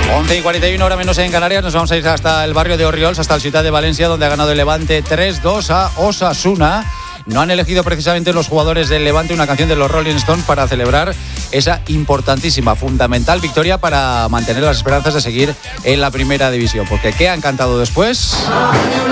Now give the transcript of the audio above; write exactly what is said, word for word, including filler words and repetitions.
once y cuarenta y uno, hora menos en Canarias. Nos vamos a ir hasta el barrio de Orriols, hasta el Ciutat de Valencia, donde ha ganado el Levante tres dos a Osasuna. No han elegido precisamente los jugadores del Levante una canción de los Rolling Stones para celebrar esa importantísima, fundamental victoria para mantener las esperanzas de seguir en la primera división. Porque ¿qué han cantado después?